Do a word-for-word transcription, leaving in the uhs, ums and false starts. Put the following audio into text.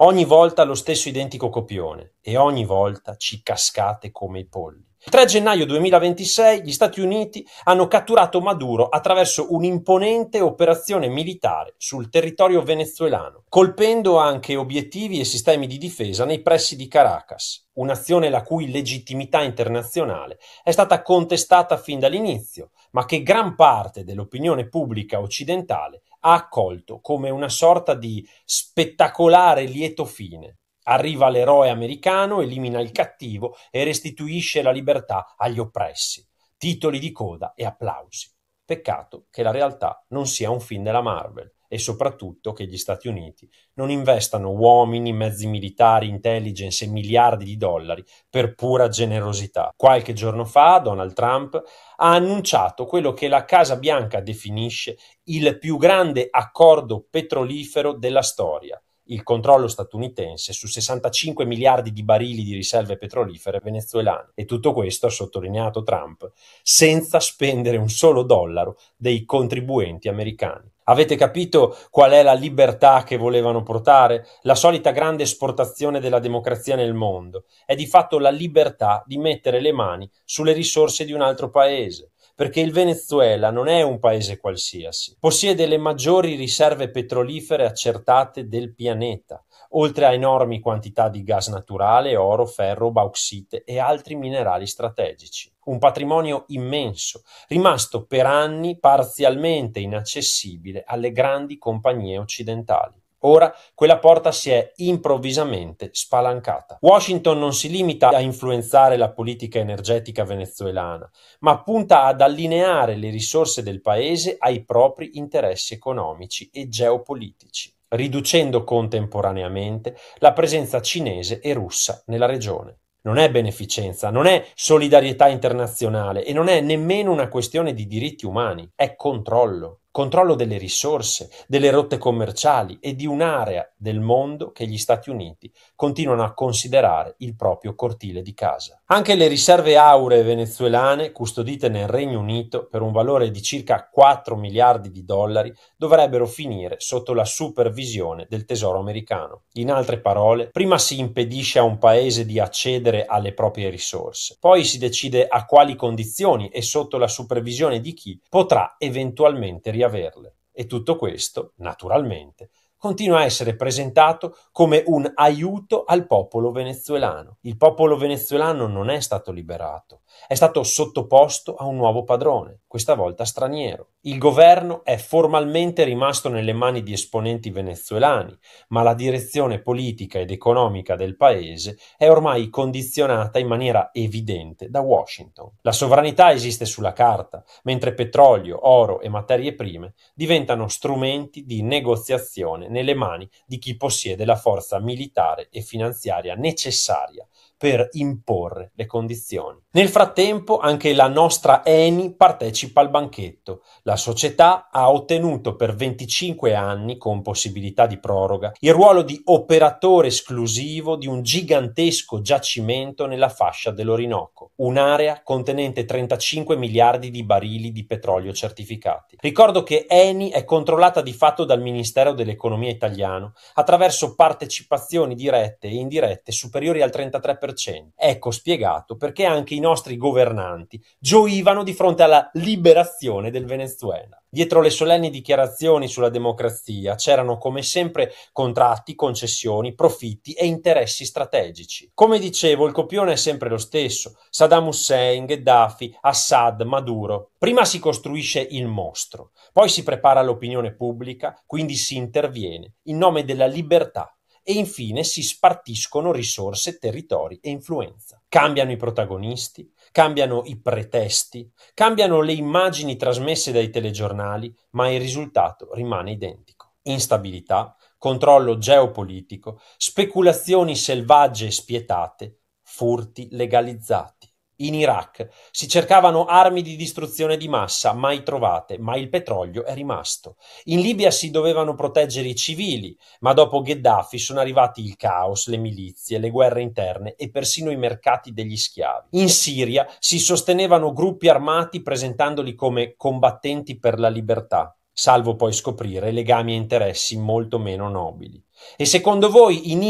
Ogni volta lo stesso identico copione e ogni volta ci cascate come i polli. Il tre gennaio duemilaventisei gli Stati Uniti hanno catturato Maduro attraverso un'imponente operazione militare sul territorio venezuelano, colpendo anche obiettivi e sistemi di difesa nei pressi di Caracas, un'azione la cui legittimità internazionale è stata contestata fin dall'inizio, ma che gran parte dell'opinione pubblica occidentale ha accolto come una sorta di spettacolare lieto fine. Arriva l'eroe americano, elimina il cattivo e restituisce la libertà agli oppressi. Titoli di coda e applausi. Peccato che la realtà non sia un film della Marvel e soprattutto che gli Stati Uniti non investano uomini, mezzi militari, intelligence e miliardi di dollari per pura generosità. Qualche giorno fa Donald Trump ha annunciato quello che la Casa Bianca definisce il più grande accordo petrolifero della storia. Il controllo statunitense su sessantacinque miliardi di barili di riserve petrolifere venezuelane. E tutto questo, ha sottolineato Trump, senza spendere un solo dollaro dei contribuenti americani. Avete capito qual è la libertà che volevano portare? La solita grande esportazione della democrazia nel mondo. È di fatto la libertà di mettere le mani sulle risorse di un altro paese. Perché il Venezuela non è un paese qualsiasi, possiede le maggiori riserve petrolifere accertate del pianeta, oltre a enormi quantità di gas naturale, oro, ferro, bauxite e altri minerali strategici. Un patrimonio immenso, rimasto per anni parzialmente inaccessibile alle grandi compagnie occidentali. Ora quella porta si è improvvisamente spalancata. Washington non si limita a influenzare la politica energetica venezuelana, ma punta ad allineare le risorse del paese ai propri interessi economici e geopolitici, riducendo contemporaneamente la presenza cinese e russa nella regione. Non è beneficenza, non è solidarietà internazionale e non è nemmeno una questione di diritti umani, è controllo. Controllo delle risorse, delle rotte commerciali e di un'area del mondo che gli Stati Uniti continuano a considerare il proprio cortile di casa. Anche le riserve auree venezuelane, custodite nel Regno Unito per un valore di circa quattro miliardi di dollari, dovrebbero finire sotto la supervisione del Tesoro americano. In altre parole, prima si impedisce a un paese di accedere alle proprie risorse, poi si decide a quali condizioni e sotto la supervisione di chi potrà eventualmente riaverle. E tutto questo, naturalmente, continua a essere presentato come un aiuto al popolo venezuelano. Il popolo venezuelano non è stato liberato, è stato sottoposto a un nuovo padrone, questa volta straniero. Il governo è formalmente rimasto nelle mani di esponenti venezuelani, ma la direzione politica ed economica del paese è ormai condizionata in maniera evidente da Washington. La sovranità esiste sulla carta, mentre petrolio, oro e materie prime diventano strumenti di negoziazione nelle mani di chi possiede la forza militare e finanziaria necessaria per imporre le condizioni. Nel frattempo anche la nostra Eni partecipa al banchetto. La società ha ottenuto per venticinque anni, con possibilità di proroga, il ruolo di operatore esclusivo di un gigantesco giacimento nella fascia dell'Orinoco, un'area contenente trentacinque miliardi di barili di petrolio certificati. Ricordo che Eni è controllata di fatto dal Ministero dell'Economia italiano attraverso partecipazioni dirette e indirette superiori al trentatré per cento. Ecco spiegato perché anche i nostri governanti gioivano di fronte alla liberazione del Venezuela. Dietro le solenni dichiarazioni sulla democrazia c'erano come sempre contratti, concessioni, profitti e interessi strategici. Come dicevo, il copione è sempre lo stesso: Saddam Hussein, Gheddafi, Assad, Maduro. Prima si costruisce il mostro, poi si prepara l'opinione pubblica, quindi si interviene in nome della libertà e infine si spartiscono risorse, territori e influenza. Cambiano i protagonisti, cambiano i pretesti, cambiano le immagini trasmesse dai telegiornali, ma il risultato rimane identico. Instabilità, controllo geopolitico, speculazioni selvagge e spietate, furti legalizzati. In Iraq si cercavano armi di distruzione di massa, mai trovate, ma il petrolio è rimasto. In Libia si dovevano proteggere i civili, ma dopo Gheddafi sono arrivati il caos, le milizie, le guerre interne e persino i mercati degli schiavi. In Siria si sostenevano gruppi armati presentandoli come combattenti per la libertà, salvo poi scoprire legami e interessi molto meno nobili. E secondo voi in